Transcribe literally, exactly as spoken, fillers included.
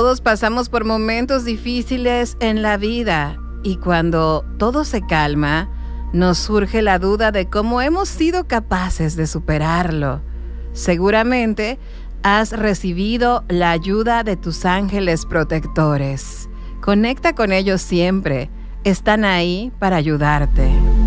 Todos pasamos por momentos difíciles en la vida y cuando todo se calma, nos surge la duda de cómo hemos sido capaces de superarlo. Seguramente has recibido la ayuda de tus ángeles protectores. Conecta con ellos siempre. Están ahí para ayudarte.